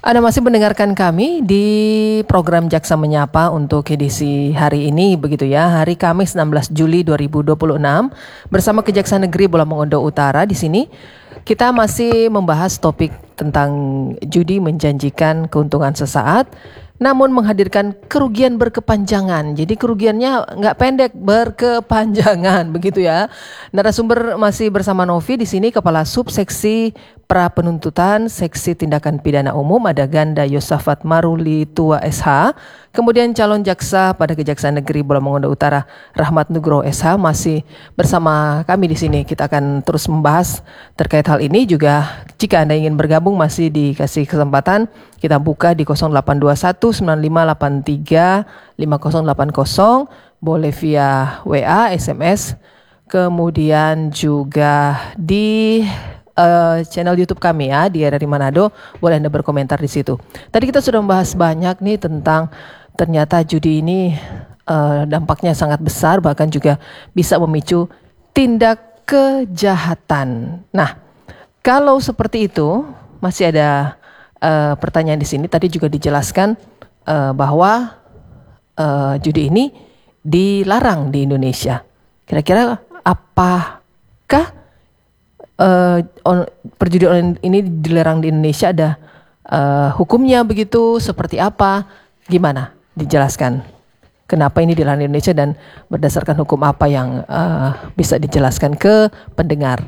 Anda masih mendengarkan kami di program Jaksa Menyapa untuk edisi hari ini, begitu ya, hari Kamis 16 Juli 2026 bersama Kejaksaan Negeri Bola Mongondo Utara. Di sini kita masih membahas topik tentang judi menjanjikan keuntungan sesaat, namun menghadirkan kerugian berkepanjangan. Jadi kerugiannya nggak pendek, berkepanjangan, begitu ya. Narasumber masih bersama Novi di sini, Kepala Subseksi Pra Penuntutan Seksi Tindakan Pidana Umum, ada Ganda Yosafat Maruli Tua SH. Kemudian calon jaksa pada Kejaksaan Negeri Bola Mongondo Utara Rahmat Nugroho SH masih bersama kami di sini. Kita akan terus membahas terkait hal ini. Juga jika Anda ingin bergabung masih dikasih kesempatan, kita buka di 0821 9583 5080, boleh via WA, SMS, kemudian juga di channel YouTube kami ya, Dia dari Manado, boleh Anda berkomentar di situ. Tadi kita sudah membahas banyak nih tentang ternyata judi ini dampaknya sangat besar, bahkan juga bisa memicu tindak kejahatan. Nah, kalau seperti itu masih ada pertanyaan di sini. Tadi juga dijelaskan bahwa judi ini dilarang di Indonesia. Kira-kira apakah perjudian online ini dilarang di Indonesia? Ada hukumnya begitu, seperti apa, gimana, dijelaskan kenapa ini dilarang di Indonesia dan berdasarkan hukum apa yang bisa dijelaskan ke pendengar.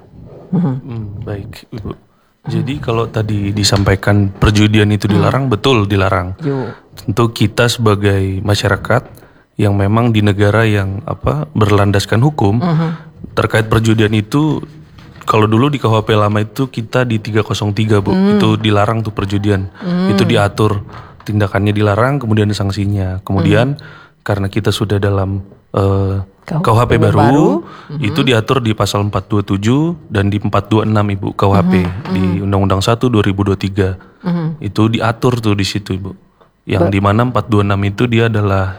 Baik Ibu, jadi kalau tadi disampaikan perjudian itu dilarang, betul dilarang. Tentu kita sebagai masyarakat yang memang di negara yang berlandaskan hukum, terkait perjudian itu, kalau dulu di KUHP lama itu kita di 303 Bu, itu dilarang tuh perjudian. Itu diatur tindakannya dilarang, kemudian sanksinya. Kemudian karena kita sudah dalam KUHP baru, itu diatur di pasal 427 dan di 426 Ibu KUHP di Undang-Undang 1 2023. Itu diatur tuh di situ Ibu. Yang di mana 426 itu dia adalah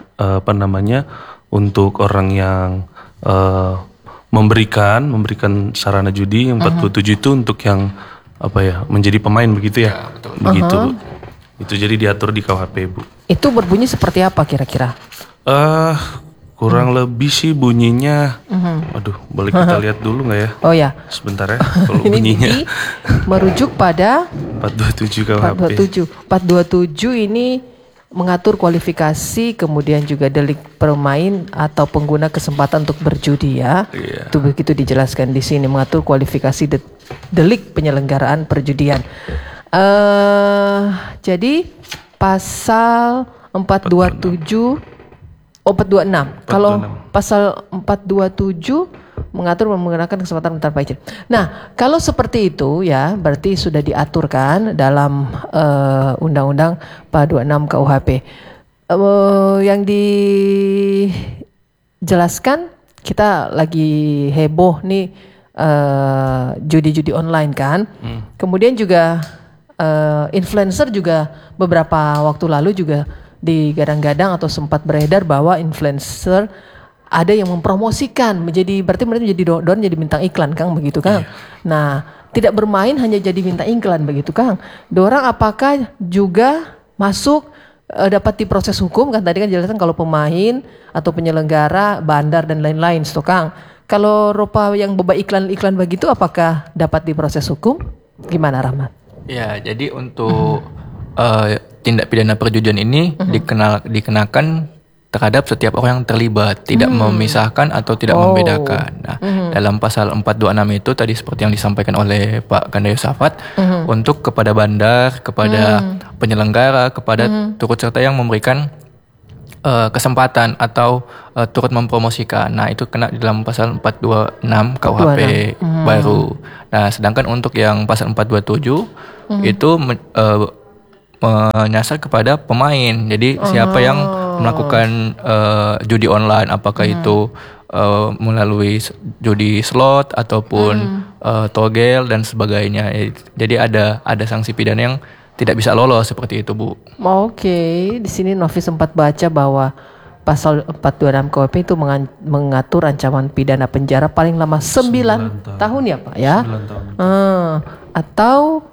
untuk orang yang memberikan sarana judi. Yang 427 itu untuk yang menjadi pemain begitu ya. Begitu Bu. Itu jadi diatur di KUHP Bu. Itu berbunyi seperti apa kira-kira? Kurang lebih sih bunyinya. Aduh, boleh kita lihat dulu nggak ya? Oh ya. Sebentar ya. Kalau bunyinya ini merujuk pada 427 KUHP. 427 ini mengatur kualifikasi, kemudian juga delik bermain atau pengguna kesempatan untuk berjudi ya. Itu begitu dijelaskan di sini, mengatur kualifikasi delik penyelenggaraan perjudian. Jadi pasal 426. Kalau pasal 427 mengatur menggunakan kesempatan tanpa izin. Nah, kalau seperti itu ya, berarti sudah diaturkan dalam Undang-Undang 426 KUHP. Yang dijelaskan, kita lagi heboh nih judi-judi online kan. Kemudian juga influencer juga beberapa waktu lalu juga digadang-gadang atau sempat beredar bahwa influencer ada yang mempromosikan berarti menjadi don, jadi bintang iklan Kang, begitu Kang. Nah, tidak bermain hanya jadi bintang iklan begitu Kang. Dorang apakah juga masuk dapat diproses hukum? Kan tadi kan jelaskan kalau pemain atau penyelenggara, bandar dan lain-lain, Kang. Kalau rupa yang beba iklan-iklan begitu, apakah dapat diproses hukum? Gimana Rahmat? Ya, jadi untuk tindak pidana perjudian ini dikenakan terhadap setiap orang yang terlibat, tidak memisahkan atau tidak membedakan. Nah, dalam pasal 426 itu tadi seperti yang disampaikan oleh Pak Ganda Yosafat, untuk kepada bandar, kepada penyelenggara, kepada turut serta yang memberikan kesempatan atau turut mempromosikan. Nah, itu kena di dalam pasal 426 KUHP baru. Nah, sedangkan untuk yang pasal 427 itu menyasar kepada pemain. Jadi siapa yang melakukan judi online, apakah itu melalui judi slot ataupun togel dan sebagainya. Jadi ada sanksi pidana yang tidak bisa lolos seperti itu Bu. Oke, di sini Novi sempat baca bahwa pasal 426 KUHP itu mengatur ancaman pidana penjara paling lama 9 tahun ya Pak ya. 9 tahun. Atau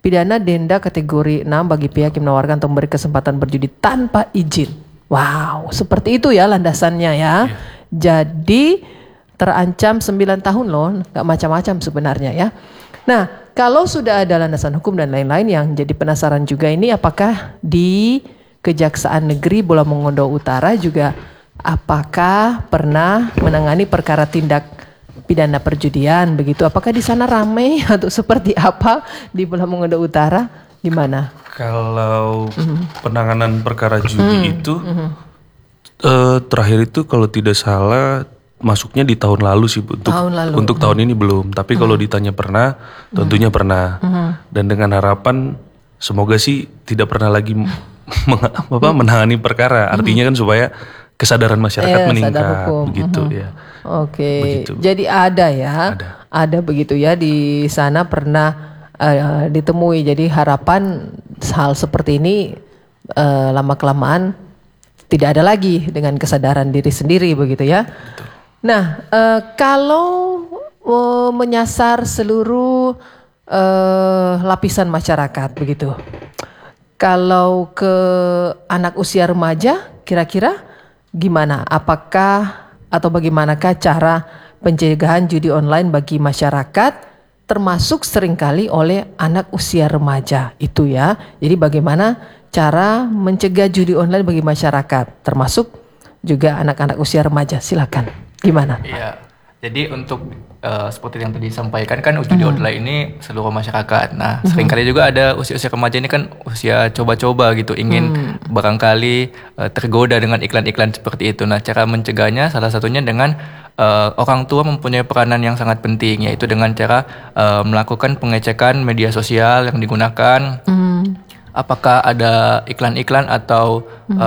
pidana denda kategori 6 bagi pihak yang menawarkan atau memberi kesempatan berjudi tanpa izin. Wow, seperti itu ya landasannya ya. Jadi terancam 9 tahun loh, nggak macam-macam sebenarnya ya. Nah, kalau sudah ada landasan hukum dan lain-lain, yang jadi penasaran juga ini, apakah di Kejaksaan Negeri Bola Mongondo Utara juga apakah pernah menangani perkara tindak pidana perjudian begitu? Apakah di sana ramai atau seperti apa di Bola Mongondo Utara? Gimana? Kalau penanganan perkara judi itu terakhir itu kalau tidak salah masuknya di tahun lalu sih Bu. Untuk tahun ini belum. Tapi kalau ditanya pernah, tentunya pernah. Dan dengan harapan semoga sih tidak pernah lagi menangani perkara. Artinya kan supaya kesadaran masyarakat meningkat begitu ya. Oke. Jadi ada ya. Ada begitu ya di sana pernah ditemui. Jadi harapan hal seperti ini lama kelamaan tidak ada lagi dengan kesadaran diri sendiri begitu ya. Betul. Nah, kalau menyasar seluruh lapisan masyarakat begitu. Kalau ke anak usia remaja, kira-kira gimana? Apakah atau bagaimanakah cara pencegahan judi online bagi masyarakat, termasuk seringkali oleh anak usia remaja itu ya? Jadi bagaimana cara mencegah judi online bagi masyarakat, termasuk juga anak-anak usia remaja? Silakan. Gimana? Iya, jadi untuk seperti yang tadi disampaikan kan judi online ini seluruh masyarakat. Nah, seringkali juga ada usia-usia remaja ini kan usia coba-coba gitu, ingin barangkali tergoda dengan iklan-iklan seperti itu. Nah, cara mencegahnya salah satunya dengan orang tua mempunyai peranan yang sangat penting, yaitu dengan cara melakukan pengecekan media sosial yang digunakan. Apakah ada iklan-iklan atau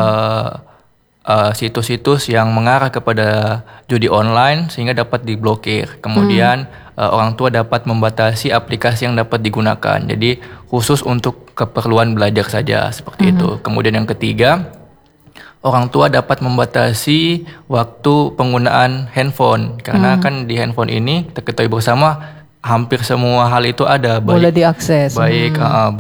situs-situs yang mengarah kepada judi online sehingga dapat diblokir. Kemudian orang tua dapat membatasi aplikasi yang dapat digunakan. Jadi khusus untuk keperluan belajar saja seperti itu. Kemudian yang ketiga, orang tua dapat membatasi waktu penggunaan handphone, karena kan di handphone ini kita ketahui bersama hampir semua hal itu ada, boleh diakses. Baik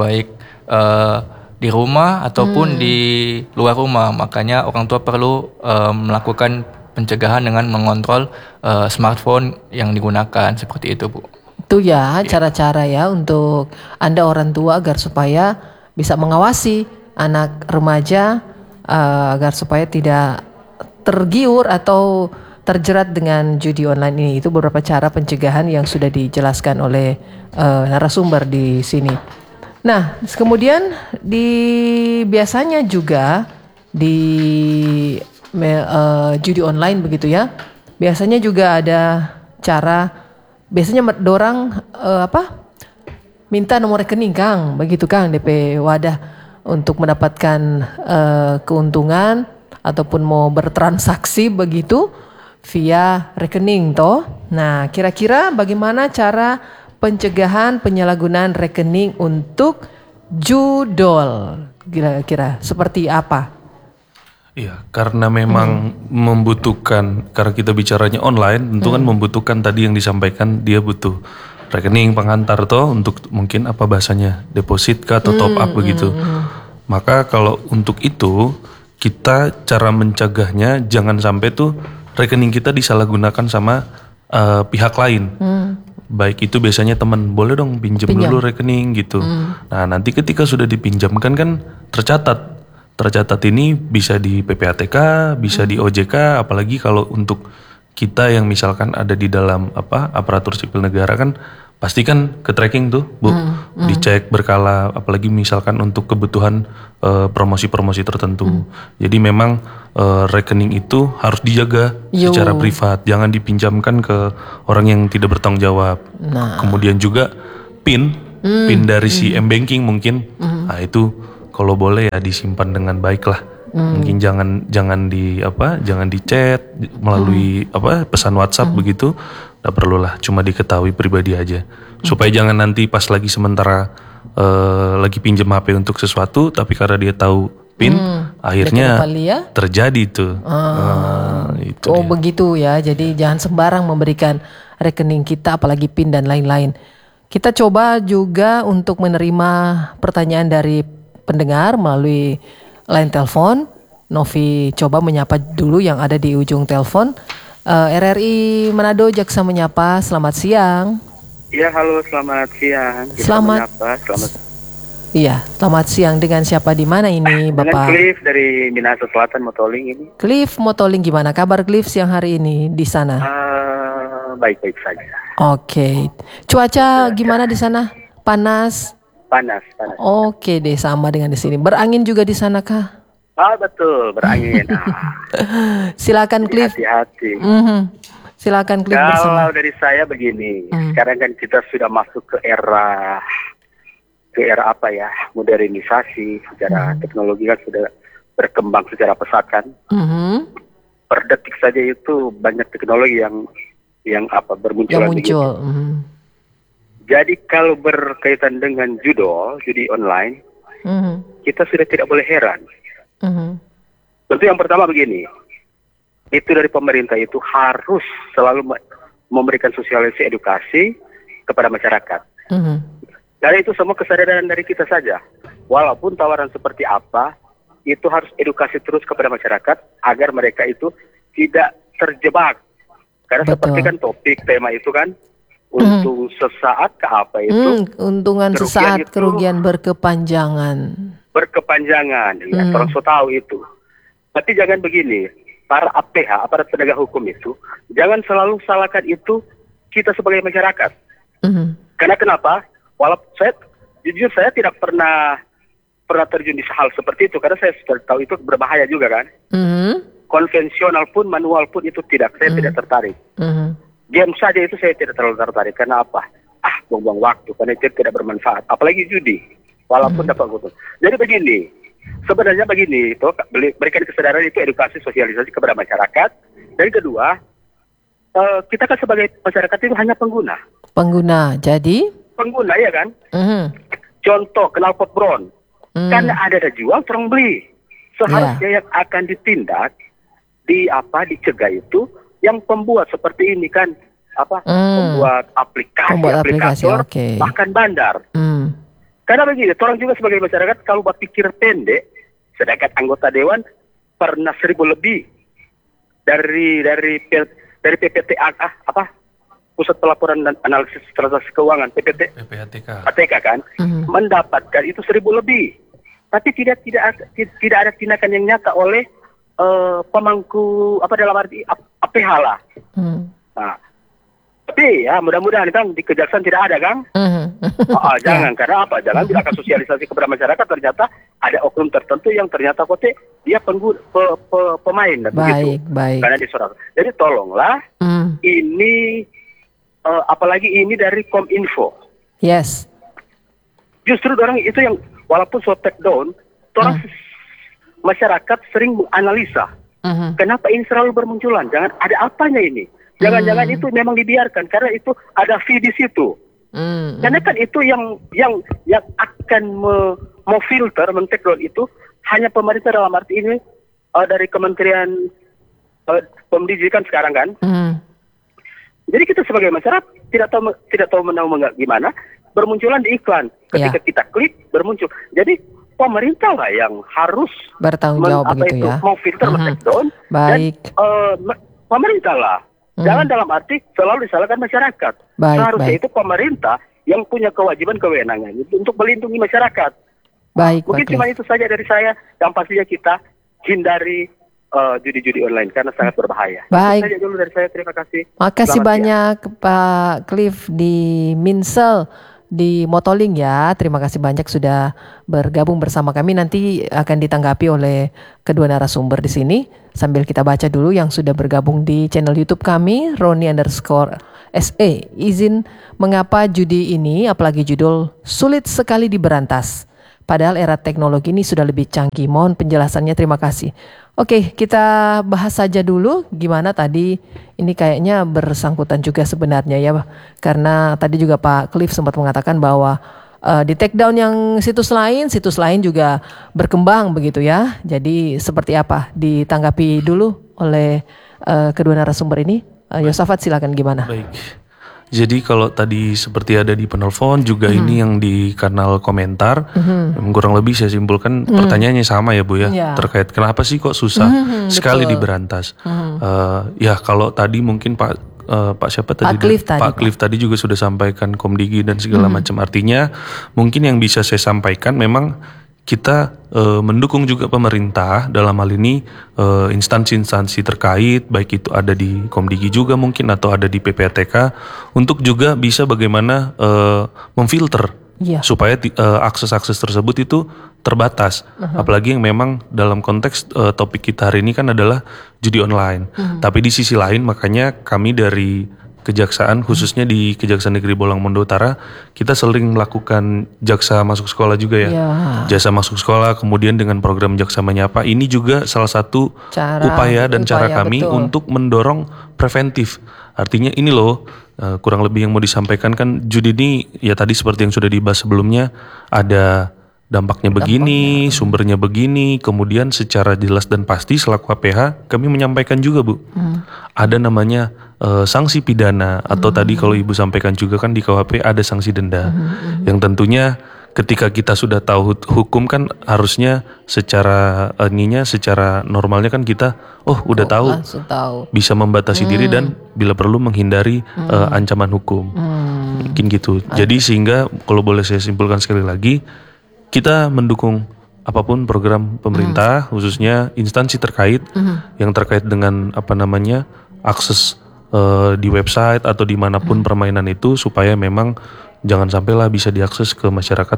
di rumah ataupun di luar rumah. Makanya orang tua perlu melakukan pencegahan dengan mengontrol smartphone yang digunakan seperti itu, Bu. Itu ya cara-cara ya untuk Anda orang tua agar supaya bisa mengawasi anak remaja agar supaya tidak tergiur atau terjerat dengan judi online ini. Itu beberapa cara pencegahan yang sudah dijelaskan oleh narasumber di sini. Nah, kemudian biasanya juga di judi online begitu ya. Biasanya juga ada cara, biasanya dorang minta nomor rekening Kang, begitu Kang, DP Wadah untuk mendapatkan keuntungan ataupun mau bertransaksi begitu via rekening toh. Nah, kira-kira bagaimana cara pencegahan penyalahgunaan rekening untuk judol? Kira-kira seperti apa? Iya, karena memang membutuhkan, karena kita bicaranya online, tentu kan membutuhkan tadi yang disampaikan, dia butuh rekening pengantar toh untuk mungkin apa bahasanya, deposit kah atau top up begitu. Maka kalau untuk itu, kita cara mencegahnya jangan sampai tuh rekening kita disalahgunakan sama pihak lain. Baik itu biasanya teman, boleh dong pinjam dulu rekening gitu. Nah nanti ketika sudah dipinjamkan kan tercatat ini bisa di PPATK, bisa di OJK. Apalagi kalau untuk kita yang misalkan ada di dalam aparatur sipil negara kan pasti kan ke tracking tuh Bu, dicek berkala. Apalagi misalkan untuk kebutuhan promosi-promosi tertentu. Jadi memang rekening itu harus dijaga secara privat, jangan dipinjamkan ke orang yang tidak bertanggung jawab. Nah. Kemudian juga PIN dari si M-Banking mungkin, nah itu kalau boleh ya disimpan dengan baik lah. Mungkin jangan di chat melalui pesan WhatsApp begitu, nggak perlu lah, cuma diketahui pribadi aja, supaya jangan nanti pas lagi sementara lagi pinjam HP untuk sesuatu, tapi karena dia tahu PIN, akhirnya terjadi itu. Itu begitu ya. Jadi jangan sembarang memberikan rekening kita, apalagi PIN dan lain-lain. Kita coba juga untuk menerima pertanyaan dari pendengar melalui line telepon. Novi coba menyapa dulu yang ada di ujung telepon. RRI Manado Jaksa Menyapa, selamat siang. Iya, halo, selamat siang. Selamat siang. Dengan siapa di mana ini, Bapak? Dengan Cliff dari Minahasa Selatan, Motoling ini. Cliff Motoling, gimana kabar Cliff siang hari ini di sana? Baik-baik saja. Oke. Cuaca gimana di sana? Panas? Panas. Oke deh, sama dengan di sini. Berangin juga di sana kah? Betul, berangin. Silakan Cliff. Hati-hati. Silakan Cliff bersama. Kalau dari saya begini, sekarang kan kita sudah masuk ke era apa ya, modernisasi, secara teknologi kan sudah berkembang secara pesat kan. Per detik saja itu banyak teknologi yang bermunculan. Yang muncul. Jadi kalau berkaitan dengan judi online, kita sudah tidak boleh heran. Tentu yang pertama begini, itu dari pemerintah itu harus selalu memberikan sosialisasi edukasi kepada masyarakat. Karena itu semua kesadaran dari kita saja. Walaupun tawaran seperti apa, itu harus edukasi terus kepada masyarakat agar mereka itu tidak terjebak. Karena seperti kan topik tema itu kan, untung sesaat ke apa itu? Untungan sesaat, kerugian berkepanjangan. Ya, orang so tahu itu. Tapi jangan begini, para APH, aparat penegak hukum itu, jangan selalu salahkan itu kita sebagai masyarakat. Karena kenapa? Walaupun saya tidak pernah terjun di hal seperti itu, karena saya sudah tahu itu berbahaya juga kan. Konvensional pun, manual pun itu saya tidak tertarik. Game saja itu saya tidak terlalu tertarik. Karena apa? Buang-buang waktu, karena itu tidak bermanfaat. Apalagi judi, walaupun dapat untung. Jadi begini, sebenarnya begini, itu berikan kesadaran itu edukasi sosialisasi kepada masyarakat. Dan kedua, kita kan sebagai masyarakat itu hanya pengguna. Jadi? Pengguna ya kan. Contoh knalpot bron, karena ada jual, orang beli. Seharusnya yang akan ditindak, dicegah itu yang pembuat seperti ini kan, pembuat aplikasi, bahkan bandar. Karena begini, orang juga sebagai masyarakat kalau berpikir pendek, sedangkan anggota dewan pernah 1.000 lebih dari PPTA Pusat Pelaporan dan Analisis Transaksi Keuangan PPATK kan, mendapatkan itu 1.000 lebih, tapi tidak ada tindakan yang nyata oleh pemangku dalam arti APH lah. Nah, tapi ya mudah-mudahan kan di kejaksaan tidak ada kan. Jangan, karena apa? Jangan bila akan sosialisasi kepada masyarakat ternyata ada oknum tertentu yang ternyata dia pemain dan begitu. Karena disorot. Jadi tolonglah ini. Apalagi ini dari Kominfo. Yes. Justru orang itu yang walaupun so take down, orang masyarakat sering menganalisa. Kenapa ini selalu bermunculan? Jangan ada apanya ini. Jangan-jangan itu memang dibiarkan karena itu ada fee di situ. Karena kan itu yang akan mau filter, men-take down itu hanya pemerintah dalam arti ini dari Kementerian Pendidikan sekarang kan. Jadi kita sebagai masyarakat tidak tahu gimana bermunculan di iklan. Ketika kita klik bermuncul. Jadi pemerintah lah yang harus bertanggung jawab begitu ya. Mau filter, men-take down. Dan pemerintah lah. Jangan dalam arti selalu disalahkan masyarakat. Seharusnya itu pemerintah yang punya kewajiban kewenangan untuk melindungi masyarakat. Mungkin cuma itu saja dari saya. Yang pastinya kita hindari judi-judi online karena sangat berbahaya. Baik. Itu saja dulu dari saya. Terima kasih. Makasih banyak Pak Cliff di Minsel di Motoling ya. Terima kasih banyak sudah bergabung bersama kami. Nanti akan ditanggapi oleh kedua narasumber di sini. Sambil kita baca dulu yang sudah bergabung di channel YouTube kami, Roni_SE. Izin mengapa judi ini, apalagi judul sulit sekali diberantas. Padahal era teknologi ini sudah lebih canggih. Mohon penjelasannya, terima kasih. Oke, kita bahas saja dulu gimana tadi ini kayaknya bersangkutan juga sebenarnya ya. Karena tadi juga Pak Cliff sempat mengatakan bahwa di take down yang situs lain juga berkembang begitu ya. Jadi seperti apa? Ditanggapi dulu oleh kedua narasumber ini. Yosafat silakan gimana? Baik. Jadi kalau tadi seperti ada di penelpon juga ini yang di kanal komentar, kurang lebih saya simpulkan pertanyaannya sama ya Bu ya, terkait kenapa sih kok susah sekali diberantas. Ya kalau tadi mungkin Pak siapa tadi? Pak Cliff tadi juga sudah sampaikan Komdigi dan segala macam. Artinya mungkin yang bisa saya sampaikan memang kita mendukung juga pemerintah dalam hal ini instansi-instansi terkait, baik itu ada di Komdigi juga mungkin atau ada di PPATK, untuk juga bisa bagaimana memfilter supaya akses-akses tersebut itu terbatas. Apalagi yang memang dalam konteks topik kita hari ini kan adalah judi online. Tapi di sisi lain makanya kami dari Kejaksaan, khususnya di Kejaksaan Negeri Bolang Mondow Utara, kita sering melakukan jaksa masuk sekolah juga ya. Jasa masuk sekolah, kemudian dengan program Jaksa Menyapa, ini juga salah satu upaya cara kami untuk mendorong preventif. Artinya ini loh, kurang lebih yang mau disampaikan kan, judi ini ya tadi seperti yang sudah dibahas sebelumnya, ada dampaknya begini, sumbernya begini, kemudian secara jelas dan pasti selaku APH kami menyampaikan juga Bu, ada namanya sanksi pidana atau tadi kalau Ibu sampaikan juga kan di KUHP ada sanksi denda, yang tentunya ketika kita sudah tahu hukum kan harusnya secara secara normalnya kan kita udah tahu bisa membatasi diri dan bila perlu menghindari ancaman hukum, mungkin gitu. Jadi sehingga kalau boleh saya simpulkan sekali lagi, kita mendukung apapun program pemerintah, khususnya instansi terkait yang terkait dengan akses di website atau dimanapun permainan itu, supaya memang jangan sampailah bisa diakses ke masyarakat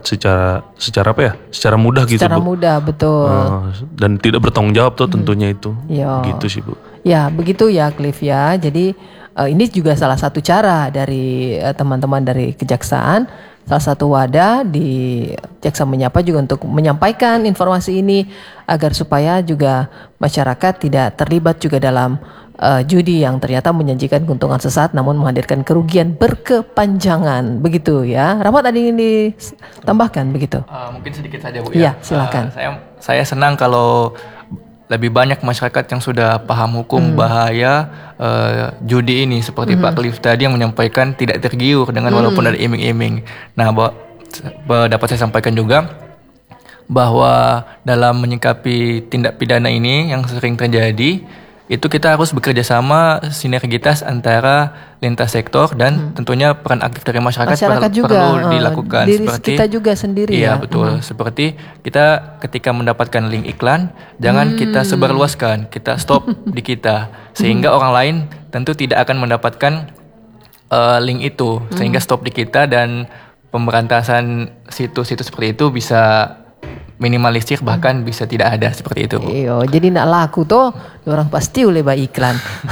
secara mudah gitu. Secara mudah, betul. Dan tidak bertanggung jawab tuh tentunya itu. Gitu sih Bu. Ya begitu ya Cliff ya. Jadi ini juga salah satu cara dari teman-teman dari Kejaksaan, salah satu wadah di Jaksa Menyapa juga untuk menyampaikan informasi ini agar supaya juga masyarakat tidak terlibat juga dalam judi yang ternyata menjanjikan keuntungan sesaat namun menghadirkan kerugian berkepanjangan, begitu ya. Rahmat, ada yang ditambahkan begitu? Mungkin sedikit saja Bu ya. Iya, silakan. Saya senang kalau lebih banyak masyarakat yang sudah paham hukum bahaya judi ini, seperti Pak Cliff tadi yang menyampaikan tidak tergiur dengan walaupun ada iming-iming. Nah, dapat saya sampaikan juga bahwa dalam menyikapi tindak pidana ini yang sering terjadi, itu kita harus bekerja sama, sinergitas antara lintas sektor dan tentunya peran aktif dari masyarakat juga perlu dilakukan. Diri kita juga sendiri. Iya betul. Seperti kita ketika mendapatkan link iklan, jangan kita sebarluaskan, kita stop di kita, sehingga orang lain tentu tidak akan mendapatkan link itu, sehingga stop di kita dan pemberantasan situs-situs seperti itu bisa minimalisir, bahkan bisa tidak ada seperti itu Bu. Iya, jadi nak laku tuh orang pasti oleh iklan.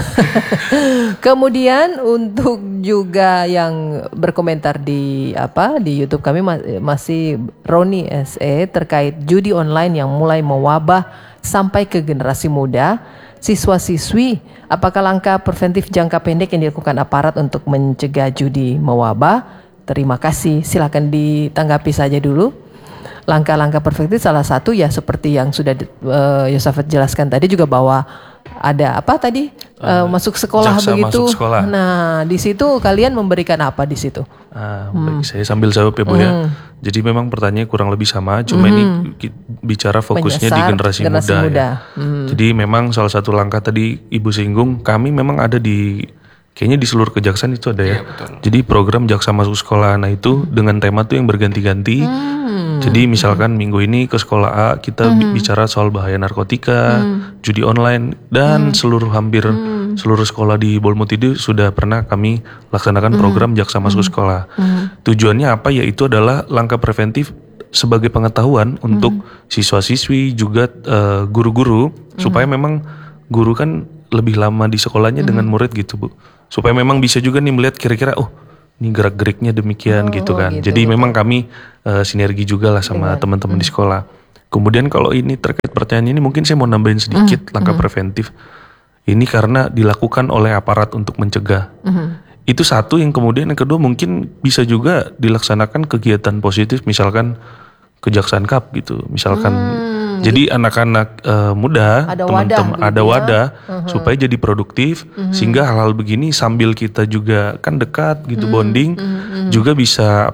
Kemudian untuk juga yang berkomentar di YouTube kami masih Roni SE terkait judi online yang mulai mewabah sampai ke generasi muda, siswa-siswi, apakah langkah preventif jangka pendek yang dilakukan aparat untuk mencegah judi mewabah? Terima kasih, silakan ditanggapi saja dulu. Langkah-langkah preventif salah satu ya seperti yang sudah Yosafat jelaskan tadi juga, bahwa ada masuk sekolah begitu. Masuk sekolah. Nah, di situ kalian memberikan apa di situ? Baik, saya sambil jawab ya Bu ya. Jadi memang pertanyaannya kurang lebih sama, cuma ini bicara fokusnya di generasi muda. Ya. Jadi memang salah satu langkah tadi Ibu singgung, kami memang ada kayaknya di seluruh kejaksaan itu ada ya. Jadi program Jaksa Masuk Sekolah, nah itu dengan tema tuh yang berganti-ganti. Jadi misalkan minggu ini ke sekolah A kita bicara soal bahaya narkotika, judi online, dan hampir seluruh sekolah di Bolmut itu sudah pernah kami laksanakan program Jaksa Masuk Sekolah. Tujuannya apa? Yaitu adalah langkah preventif sebagai pengetahuan untuk siswa-siswi juga guru-guru, supaya memang guru kan lebih lama di sekolahnya dengan murid gitu Bu. Supaya memang bisa juga nih melihat kira-kira ini gerak-geriknya demikian gitu kan. Jadi memang kami sinergi juga lah sama teman-teman di sekolah. Kemudian kalau ini terkait pertanyaan ini mungkin saya mau nambahin sedikit langkah preventif. Ini karena dilakukan oleh aparat untuk mencegah. Itu satu, yang kemudian yang kedua mungkin bisa juga dilaksanakan kegiatan positif, misalkan Kejaksaan Cup gitu. Misalkan Jadi anak-anak muda, Ada teman-teman wadah ada begitu ya. wadah supaya jadi produktif, sehingga hal-hal begini sambil kita juga kan dekat gitu bonding, juga bisa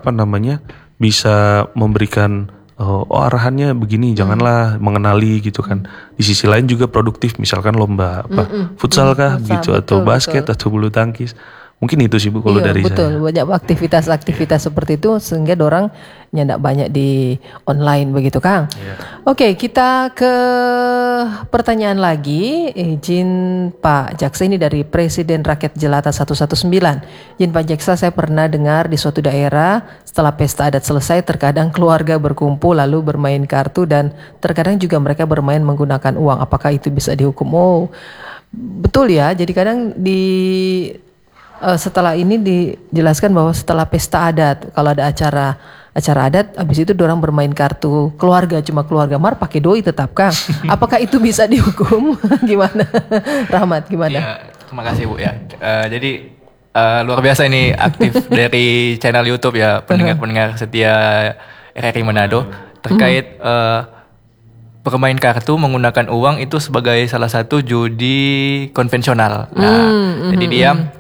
bisa memberikan arahannya begini, janganlah mengenali gitu kan. Di sisi lain juga produktif, misalkan lomba futsal kah Futsal, gitu, betul, atau basket atau bulu tangkis. Mungkin itu sih Bu kalau Iya, dari betul. saya. Banyak aktivitas-aktivitas seperti itu sehingga dorang nyandak banyak di online begitu, Kang. Oke, kita ke pertanyaan lagi. Izin Pak Jaksa, ini dari Presiden Rakyat Jelata 119. Izin Pak Jaksa, saya pernah dengar di suatu daerah setelah pesta adat selesai terkadang keluarga berkumpul lalu bermain kartu dan terkadang juga mereka bermain menggunakan uang. Apakah itu bisa dihukum? Oh, betul ya. Jadi kadang setelah ini dijelaskan bahwa setelah pesta adat, kalau ada acara adat, habis itu dorang bermain kartu keluarga, cuma keluarga pakai doi tetap, Kang. Apakah itu bisa dihukum? Gimana? Rahmat, gimana? Ya, terima kasih Bu ya. Jadi luar biasa ini aktif dari channel YouTube ya, pendengar-pendengar setia RRI Manado terkait bermain kartu menggunakan uang itu sebagai salah satu judi konvensional. Nah, jadi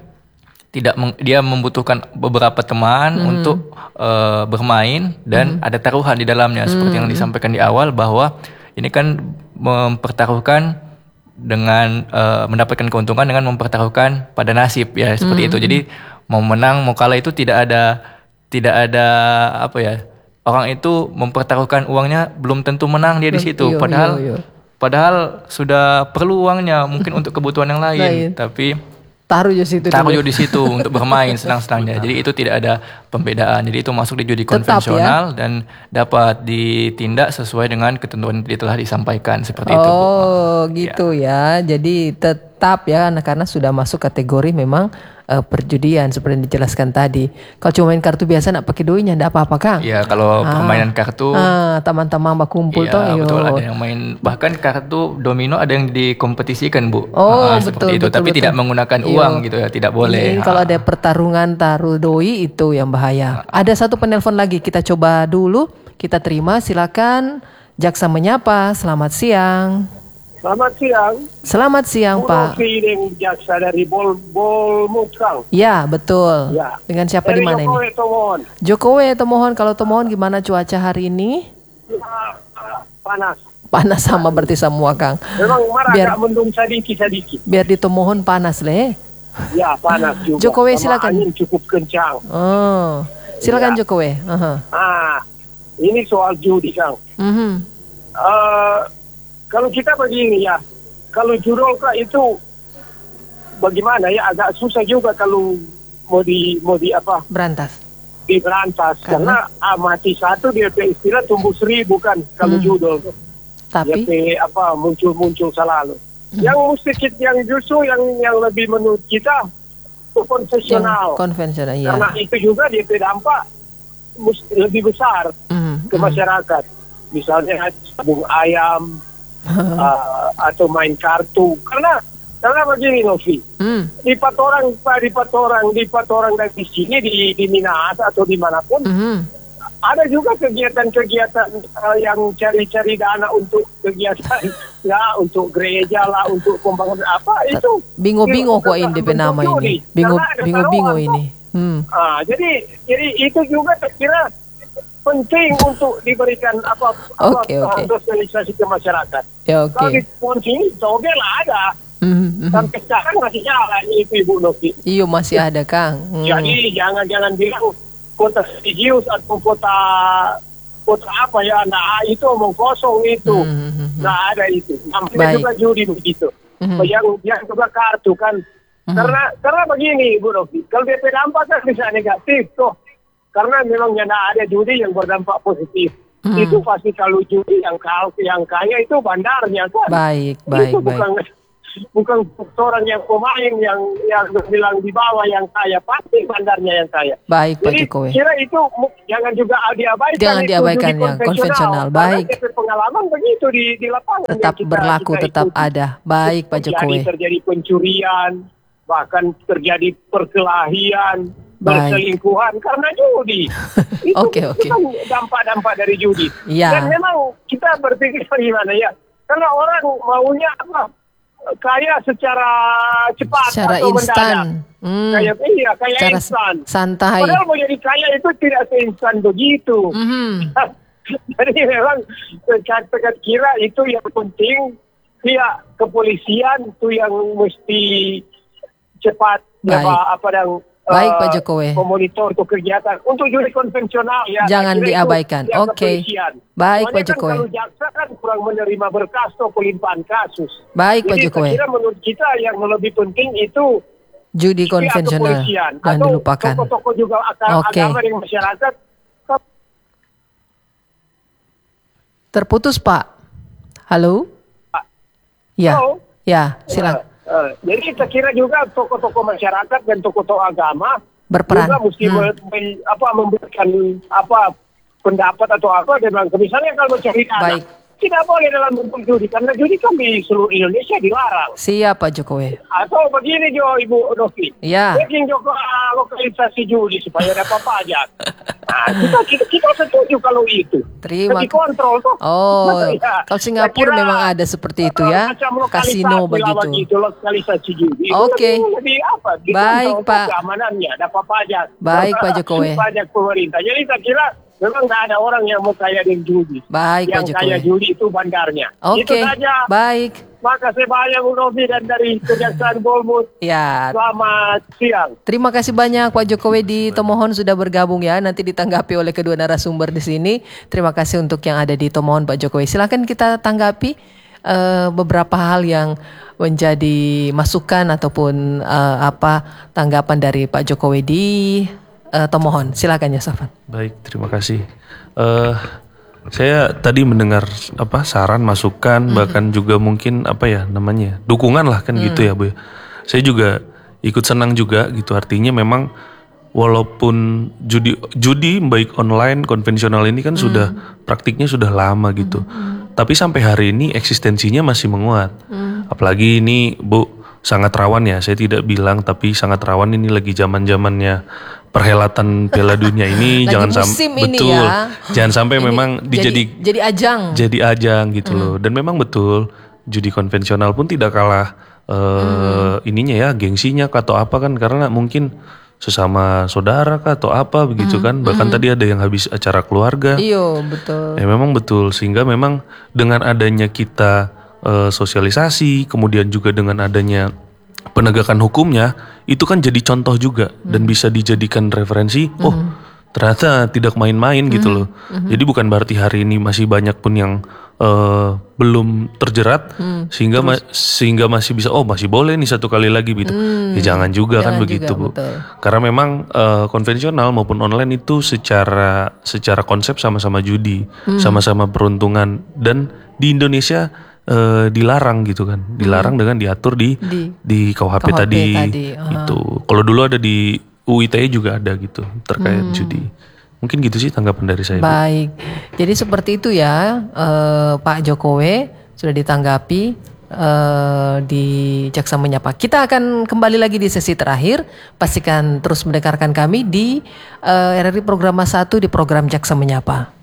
dia membutuhkan beberapa teman untuk bermain dan ada taruhan di dalamnya seperti yang disampaikan di awal bahwa ini kan mempertaruhkan dengan mendapatkan keuntungan dengan mempertaruhkan pada nasib ya seperti itu. Jadi mau menang mau kalah itu tidak ada orang itu mempertaruhkan uangnya belum tentu menang dia di situ. Padahal sudah perlu uangnya mungkin untuk kebutuhan yang lain. Tapi taruh di situ untuk bermain senang-senangnya. Jadi itu tidak ada pembedaan. Jadi itu masuk di judi konvensional dan dapat ditindak sesuai dengan ketentuan yang telah disampaikan seperti itu. Oh, gitu ya. Jadi tetap ya karena sudah masuk kategori memang perjudian seperti yang dijelaskan tadi. Kalau cuma main kartu biasa nak pakai doinya enggak apa-apa, Kang. Iya, kalau permainan kartu teman-teman kumpul iya, betul, ada yang main bahkan kartu domino ada yang dikompetisikan, Bu. Oh, seperti betul, itu, tapi tidak menggunakan uang gitu ya, tidak boleh. Ini kalau ada pertarungan taruh doi itu yang bahaya. Ada satu penelpon lagi, kita coba dulu. Kita terima, silakan. Jaksa menyapa. Selamat siang. Selamat siang. Selamat siang, Pak. Feeling jaksa dari Bolmut, Kang. Ya, betul. Ya. Dengan siapa di mana ini? Jokowi Tomohon. Kalau Tomohon gimana cuaca hari ini? Panas. Panas sama berarti semua, Kang. Memang marah agak mendung sedikit. Biar di Tomohon panas, Le. Ya, panas juga. Jokowi sama silakan. Angin cukup kencang. Oh, silakan Ya. Jokowi. Ini soal judi, Kang. Kalau kita begini ya, kalau judulka itu bagaimana ya, agak susah juga kalau mau di berantas. Diberantas karena mati satu dia istilah tumbuh 1000 kan kalau judul. Tapi dia muncul selalu. Yang justru yang lebih menurut kita konvensional. Konvensional ya. Karena itu juga dia dampak lebih besar ke masyarakat. Misalnya sabung ayam. Atau main kartu karena begini Novi, lipat orang dari sini di Minas atau dimanapun ada juga kegiatan-kegiatan yang cari dana untuk kegiatan ya untuk gereja lah, untuk pembangunan itu bingo kok ini nama ini bingo ini. Jadi itu juga saya kira penting untuk diberikan sosialisasi ke masyarakat. Ya, kalau di pohon sini joget lah ada. Sampai sekarang masih nyala itu Ibu Novi. Iya masih ada, Kang. Jadi jangan bilang kota religius atau kota apa ya, nah itu omong kosong itu. Nah ada itu. Namanya juga judi begitu. Yang juga kartu kan. Karena begini Ibu Novi, kalau DP dampak kan bisa negatif tuh. Karena memang ada judi yang berdampak positif. Itu pasti kalau judi yang kaya itu bandarnya kan. Baik. Bukan orang yang pemain yang bilang di bawah yang kaya, pasti bandarnya yang kaya. Baik, Pak Jadi Jokowi. kira itu jangan juga diabaikan. Jangan diabaikan yang konvensional. Baik. Pengalaman begitu di lapangan. Tetap berlaku, tetap ada. Baik, Pak Jokowi. Terjadi pencurian, bahkan terjadi perkelahian. berselingkuhan karena judi. Itu kan dampak-dampak dari judi. Dan memang kita berpikir gimana ya, karena orang maunya kaya secara cepat secara atau instan. Kayak instan. Santai. Padahal mau jadi kaya itu tidak seinstan begitu. Jadi memang saya kira itu yang penting, pihak kepolisian itu yang mesti cepat Baik Pak Jokowi. memonitor untuk kegiatan untuk judi konvensional ya. Jangan diabaikan. Oke. Baik Pak Jokowi. Kalau jaksa kan kurang menerima berkas atau pelimpahan kasus. Baik Pak Jadi Jokowi. saya kira menurut kita yang lebih penting itu judi konvensional. Jangan dilupakan. Tokoh-tokoh juga agama dan masyarakat. Terputus Pak. Halo? Ya. Halo? Ya, silakan. Jadi saya kira juga tokoh-tokoh masyarakat dan tokoh-tokoh agama berperan juga mesti memberikan pendapat atau dengan misalnya kalau mencari anak tidak boleh dalam bentuk judi karena judi kan di seluruh Indonesia dilarang. Siap Pak Jokowi. Atau begini Ibu Novi, bikin lokalisasi judi supaya dapat pajak. Nah, kita setuju kalau itu. Terima kasih. Kontrol tuh. Kalau Singapura memang ada seperti itu ya, kasino begitu. Lokalisasi judi. Oke. Baik Pak. Keamanannya dapat pajak. Baik Pak Jokowi. Pajak pemerintah. Jadi saya kira memang tidak ada orang yang mau kaya dengan judi. Baik Pak Jokowi. Yang kaya judi itu bandarnya. Oke. Itu saja. Baik. Makasih banyak Bu Novi dan dari Kejaksaan Golmut. Ya. Selamat siang. Terima kasih banyak Pak Jokowi di Tomohon sudah bergabung ya. Nanti ditanggapi oleh kedua narasumber di sini. Terima kasih untuk yang ada di Tomohon Pak Jokowi. Silakan kita tanggapi beberapa hal yang menjadi masukan ataupun tanggapan dari Pak Jokowi di Tomohon. Silakan ya Safan. Baik, terima kasih. Saya tadi mendengar saran, masukan, bahkan juga mungkin dukungan lah kan gitu ya Bu. Saya juga ikut senang juga gitu. Artinya memang walaupun judi baik online konvensional ini kan sudah praktiknya sudah lama gitu. Tapi sampai hari ini eksistensinya masih menguat. Apalagi ini Bu sangat rawan ya. Saya tidak bilang tapi sangat rawan ini lagi zaman-zamannya perhelatan Piala Dunia ini. Jangan sampai jangan sampai memang jadi ajang gitu loh. Dan memang betul judi konvensional pun tidak kalah ininya ya, gengsinya atau apa kan, karena mungkin sesama saudara atau apa begitu kan. Bahkan tadi ada yang habis acara keluarga. Iya betul. Ya memang betul, sehingga memang dengan adanya kita sosialisasi, kemudian juga dengan adanya penegakan hukumnya, itu kan jadi contoh juga dan bisa dijadikan referensi. Oh, ternyata tidak main-main gitu loh. Jadi bukan berarti hari ini masih banyak pun yang belum terjerat sehingga masih bisa masih boleh nih satu kali lagi gitu. Ya jangan juga kan begitu Bu. Betul. Karena memang konvensional maupun online itu secara konsep sama-sama judi, sama-sama peruntungan, dan di Indonesia dilarang gitu kan, dilarang dengan diatur di KUHP tadi. Itu kalau dulu ada di UU ITE juga ada gitu terkait judi. Mungkin gitu sih tanggapan dari saya. Baik, jadi seperti itu ya Pak Jokowi sudah ditanggapi di Jaksa Menyapa. Kita akan kembali lagi di sesi terakhir. Pastikan terus mendengarkan kami di RRI Program 1 di program Jaksa Menyapa.